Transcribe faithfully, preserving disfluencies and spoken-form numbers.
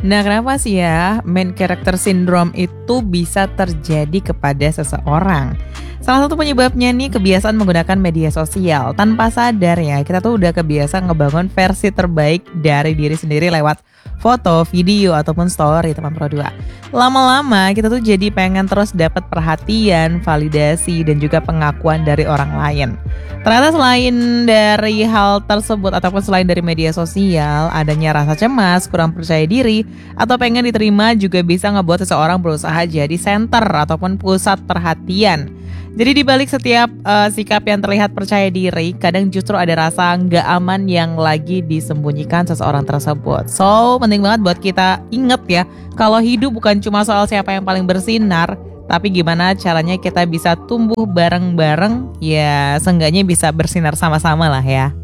Nah, kenapa sih ya main character syndrome itu bisa terjadi kepada seseorang? Salah satu penyebabnya nih kebiasaan menggunakan media sosial. Tanpa sadar ya, kita tuh udah kebiasa ngebangun versi terbaik dari diri sendiri lewat foto, video, ataupun story teman Pro dua. Lama-lama kita tuh jadi pengen terus dapat perhatian, validasi, dan juga pengakuan dari orang lain. Ternyata selain dari hal tersebut ataupun selain dari media sosial, adanya rasa cemas, kurang percaya diri, atau pengen diterima juga bisa ngebuat seseorang berusaha jadi center ataupun pusat perhatian. Jadi di balik setiap uh, sikap yang terlihat percaya diri, kadang justru ada rasa nggak aman yang lagi disembunyikan seseorang tersebut. So, penting banget buat kita inget ya, kalau hidup bukan cuma soal siapa yang paling bersinar, tapi gimana caranya kita bisa tumbuh bareng-bareng, ya seenggaknya bisa bersinar sama-sama lah ya.